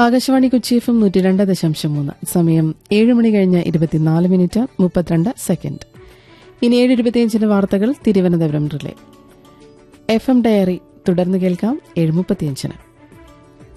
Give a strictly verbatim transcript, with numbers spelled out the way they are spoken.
Akashvani Kochi F M നൂറ്റി രണ്ട് ദശാംശം മൂന്ന്. സമയം ഏഴ് മണി കഴിഞ്ഞ് ഇരുപത്തിനാല് മിനിറ്റ് മുപ്പത്തിരണ്ട് സെക്കൻഡ്. ഇനി ഏഴ് ഇരുപത്തിയഞ്ചിന് വാർത്തകൾ Thiruvananthapuram relay. F M diary തുടർന്ന് കേൾക്കാം ഏഴ് മുപ്പത്തിയഞ്ചിന്.